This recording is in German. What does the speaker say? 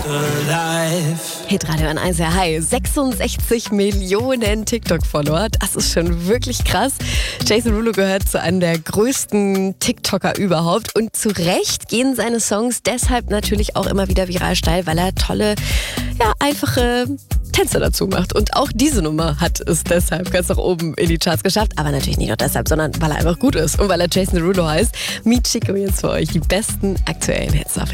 Hitradio an 1, hi. 66 Millionen TikTok-Follower. Das ist schon wirklich krass. Jason Derulo gehört zu einem der größten TikToker überhaupt. Und zu Recht gehen seine Songs deshalb natürlich auch immer wieder viral steil, weil er tolle, einfache Tänze dazu macht. Und auch diese Nummer hat es deshalb ganz nach oben in die Charts geschafft. Aber natürlich nicht nur deshalb, sondern weil er einfach gut ist und weil er Jason Derulo heißt. Meet Chico jetzt für euch die besten aktuellen Hits auf